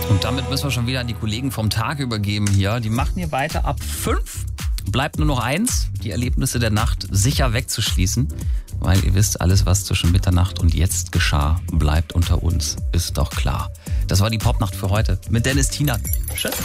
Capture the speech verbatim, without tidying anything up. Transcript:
Und damit müssen wir schon wieder an die Kollegen vom Tag übergeben hier. Die machen hier weiter ab fünf. Bleibt nur noch eins, die Erlebnisse der Nacht sicher wegzuschließen. Weil ihr wisst, alles, was zwischen Mitternacht und jetzt geschah, bleibt unter uns. Ist doch klar. Das war die Popnacht für heute mit Dennis Tienert. Tschüss.